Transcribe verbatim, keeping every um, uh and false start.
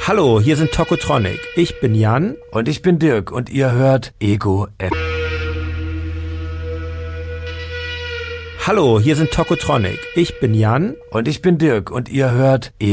Hallo, hier sind Tokotronic. Ich bin Jan. Und ich bin Dirk und ihr hört Ego F. Hallo, hier sind Tokotronic. Ich bin Jan. Und ich bin Dirk und ihr hört